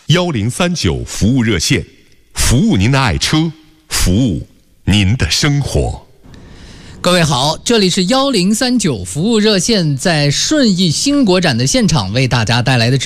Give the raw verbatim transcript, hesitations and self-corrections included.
幺零三九服务热线，服务您的爱车，服务您的生活。 各位好，这里是幺零三九服务热线，在顺义新国展的现场为大家带来的